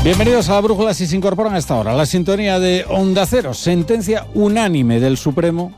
Bienvenidos a la Brújula. Si se incorporan a esta hora la sintonía de Onda Cero. Sentencia unánime del Supremo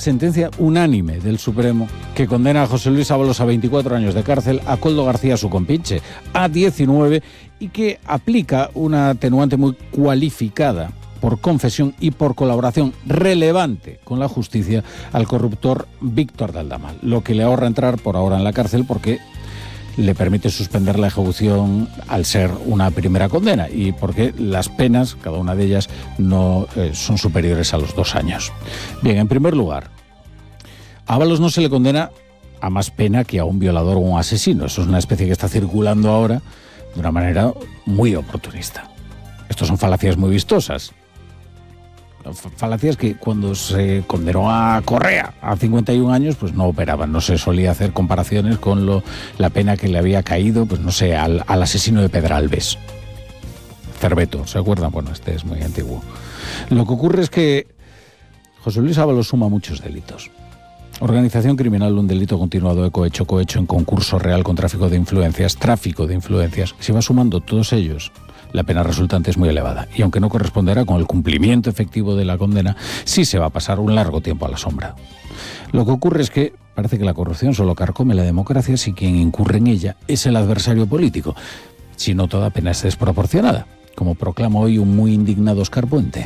que condena a José Luis Ábalos a 24 años de cárcel, a Koldo García, su compinche, a 19, y que aplica una atenuante muy cualificada por confesión y por colaboración relevante con la justicia al corruptor Víctor de Aldama, lo que le ahorra entrar por ahora en la cárcel porque le permite suspender la ejecución al ser una primera condena y porque las penas, cada una de ellas, no son superiores a los 2 años. Bien, en primer lugar, a Ábalos no se le condena a más pena que a un violador o un asesino. Eso es una especie que está circulando ahora de una manera muy oportunista. Estos son falacias muy vistosas. Falacias que cuando se condenó a Correa a 51 años, pues no operaban, no se solía hacer comparaciones con la pena que le había caído, pues no sé, al asesino de Pedralbes. Cerveto, ¿se acuerdan? Bueno, este es muy antiguo. Lo que ocurre es que José Luis Ábalos suma muchos delitos. Organización criminal, un delito continuado de cohecho en concurso real con tráfico de influencias. Se va sumando todos ellos. La pena resultante es muy elevada y aunque no corresponderá con el cumplimiento efectivo de la condena, sí se va a pasar un largo tiempo a la sombra. Lo que ocurre es que parece que la corrupción solo carcome la democracia si quien incurre en ella es el adversario político, si no toda pena es desproporcionada, como proclama hoy un muy indignado Óscar Puente.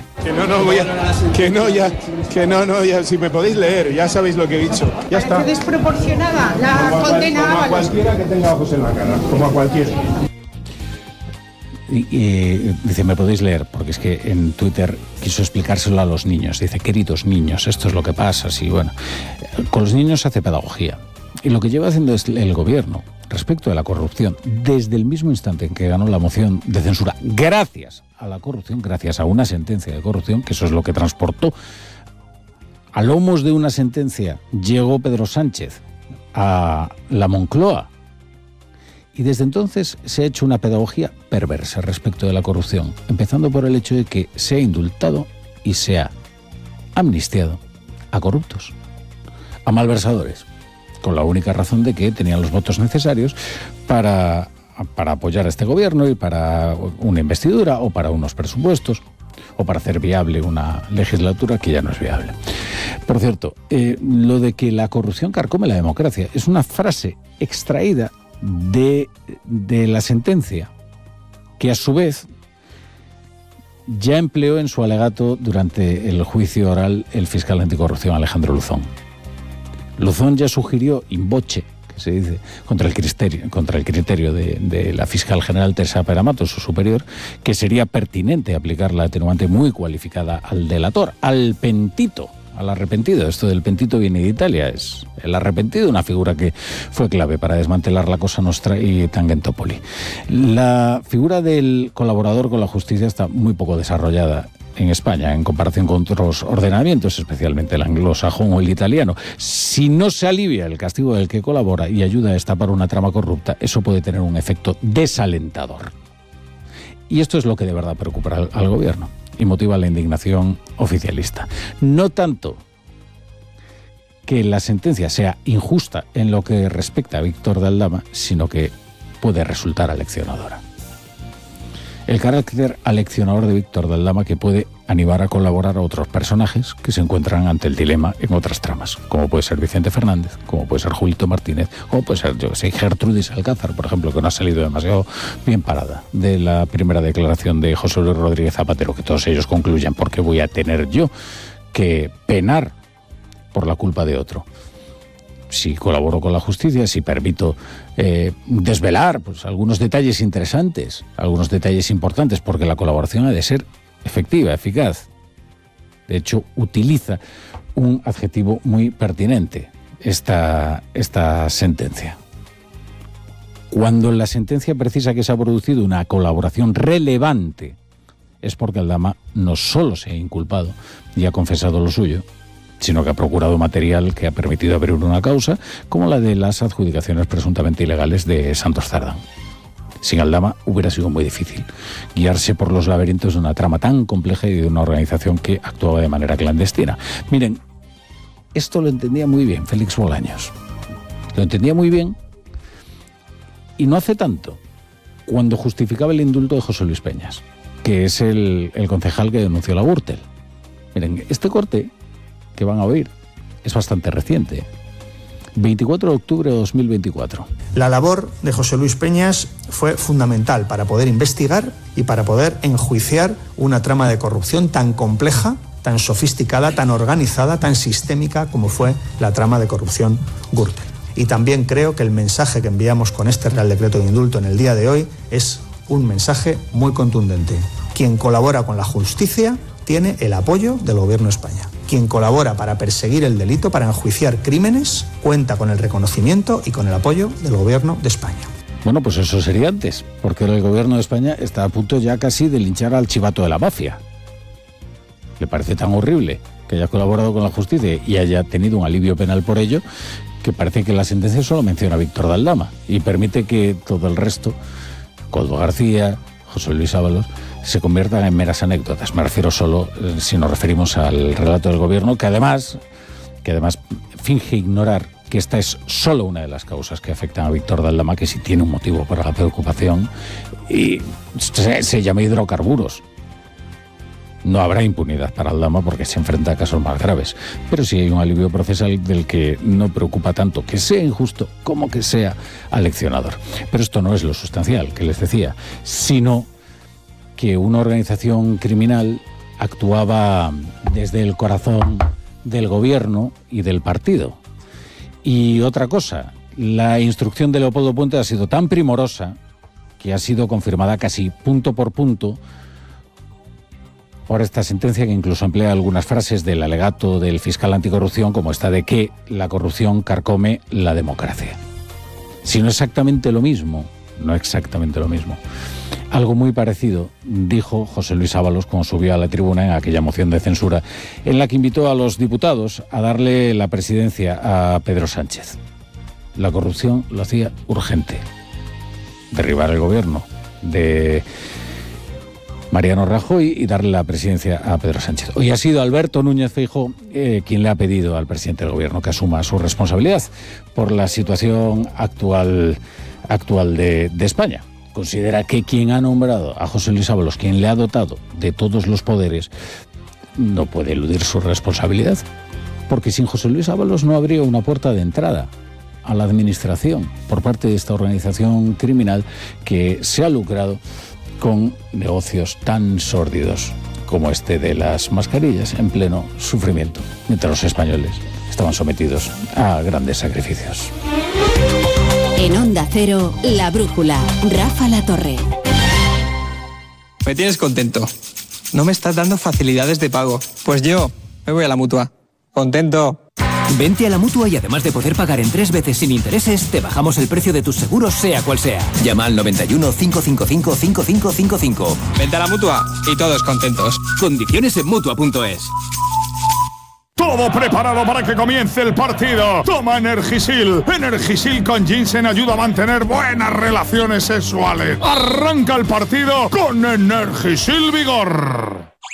Ya, si me podéis leer, ya sabéis lo que he dicho. Ya está. ¿Parece desproporcionada la condena? Como a cualquiera que tenga ojos en la cara, como a cualquiera. Dice, me podéis leer, porque es que en Twitter quiso explicárselo a los niños. Dice, queridos niños, esto es lo que pasa. Sí, bueno, con los niños se hace pedagogía. Y lo que lleva haciendo es el gobierno respecto de la corrupción, desde el mismo instante en que ganó la moción de censura, gracias a la corrupción, gracias a una sentencia de corrupción, que eso es lo que transportó. A lomos de una sentencia llegó Pedro Sánchez a la Moncloa. Y desde entonces se ha hecho una pedagogía perversa respecto de la corrupción, empezando por el hecho de que se ha indultado y se ha amnistiado a corruptos, a malversadores, con la única razón de que tenían los votos necesarios para apoyar a este gobierno y para una investidura o para unos presupuestos o para hacer viable una legislatura que ya no es viable. Por cierto, lo de que la corrupción carcome la democracia es una frase extraída de la sentencia que a su vez ya empleó en su alegato durante el juicio oral el fiscal anticorrupción Alejandro Luzón. Luzón ya sugirió in voce, que se dice, contra el criterio de la fiscal general Teresa Peramato, su superior, que sería pertinente aplicar la atenuante muy cualificada al delator, al pentito, al arrepentido. Esto del pentito viene de Italia, es el arrepentido, una figura que fue clave para desmantelar la Cosa Nostra y Tangentopoli. La figura del colaborador con la justicia está muy poco desarrollada en España en comparación con otros ordenamientos, especialmente el anglosajón o el italiano. Si no se alivia el castigo del que colabora y ayuda a destapar una trama corrupta, eso puede tener un efecto desalentador. Y esto es lo que de verdad preocupa al gobierno y motiva la indignación oficialista. No tanto que la sentencia sea injusta en lo que respecta a Víctor de Aldama, sino que puede resultar aleccionadora. El carácter aleccionador de Víctor de Aldama, que puede animar a colaborar a otros personajes que se encuentran ante el dilema en otras tramas, como puede ser Vicente Fernández, como puede ser Julito Martínez, como puede ser, yo que sé, Gertrudis Alcázar, por ejemplo, que no ha salido demasiado bien parada de la primera declaración de José Luis Rodríguez Zapatero, que todos ellos concluyen, ¿por qué voy a tener yo que penar por la culpa de otro? Si colaboro con la justicia, si permito desvelar pues, algunos detalles interesantes, algunos detalles importantes, porque la colaboración ha de ser efectiva, eficaz. De hecho, utiliza un adjetivo muy pertinente esta sentencia. Cuando la sentencia precisa que se ha producido una colaboración relevante, es porque Aldama no solo se ha inculpado y ha confesado lo suyo, sino que ha procurado material que ha permitido abrir una causa, como la de las adjudicaciones presuntamente ilegales de Santos Cerdán. Sin Aldama hubiera sido muy difícil guiarse por los laberintos de una trama tan compleja y de una organización que actuaba de manera clandestina. Miren, esto lo entendía muy bien Félix Bolaños. Lo entendía muy bien y no hace tanto cuando justificaba el indulto de José Luis Peñas, que es el concejal que denunció la Gürtel. Miren, este corte que van a oír es bastante reciente. 24 de octubre de 2024. La labor de José Luis Peñas fue fundamental para poder investigar y para poder enjuiciar una trama de corrupción tan compleja, tan sofisticada, tan organizada, tan sistémica como fue la trama de corrupción Gürtel. Y también creo que el mensaje que enviamos con este Real Decreto de Indulto en el día de hoy es un mensaje muy contundente. Quien colabora con la justicia tiene el apoyo del Gobierno de España. Quien colabora para perseguir el delito, para enjuiciar crímenes, cuenta con el reconocimiento y con el apoyo del Gobierno de España. Bueno, pues eso sería antes, porque el Gobierno de España está a punto ya casi de linchar al chivato de la mafia. Le parece tan horrible que haya colaborado con la justicia y haya tenido un alivio penal por ello, que parece que la sentencia solo menciona a Víctor de Aldama y permite que todo el resto, Koldo García, José Luis Ábalos, se conviertan en meras anécdotas. Me refiero solo, si nos referimos al relato del Gobierno, que además finge ignorar que esta es solo una de las causas que afectan a Víctor de Aldama, que sí tiene un motivo para la preocupación, y se llama hidrocarburos. No habrá impunidad para Aldama porque se enfrenta a casos más graves, pero sí hay un alivio procesal del que no preocupa tanto que sea injusto como que sea aleccionador. Pero esto no es lo sustancial que les decía, sino que una organización criminal actuaba desde el corazón del gobierno y del partido. Y otra cosa, la instrucción de Leopoldo Puente ha sido tan primorosa que ha sido confirmada casi punto por punto por esta sentencia, que incluso emplea algunas frases del alegato del fiscal anticorrupción, como esta de que la corrupción carcome la democracia. Si no exactamente lo mismo, algo muy parecido dijo José Luis Ábalos cuando subió a la tribuna en aquella moción de censura en la que invitó a los diputados a darle la presidencia a Pedro Sánchez. La corrupción lo hacía urgente. Derribar el gobierno de Mariano Rajoy y darle la presidencia a Pedro Sánchez. Hoy ha sido Alberto Núñez Feijóo quien le ha pedido al presidente del gobierno que asuma su responsabilidad por la situación actual de España. Considera que quien ha nombrado a José Luis Ábalos, quien le ha dotado de todos los poderes, no puede eludir su responsabilidad, porque sin José Luis Ábalos no habría una puerta de entrada a la administración por parte de esta organización criminal que se ha lucrado con negocios tan sórdidos como este de las mascarillas en pleno sufrimiento, mientras los españoles estaban sometidos a grandes sacrificios. En Onda Cero, La Brújula, Rafa La Torre. Me tienes contento. No me estás dando facilidades de pago. Pues yo me voy a la Mutua. Contento. Vente a la Mutua y además de poder pagar en 3 veces sin intereses, te bajamos el precio de tus seguros sea cual sea. Llama al 91 555 5555. Vente a la Mutua y todos contentos. Condiciones en Mutua.es. Todo preparado para que comience el partido. Toma Energisil. Energisil con ginseng ayuda a mantener buenas relaciones sexuales. Arranca el partido con Energisil Vigor.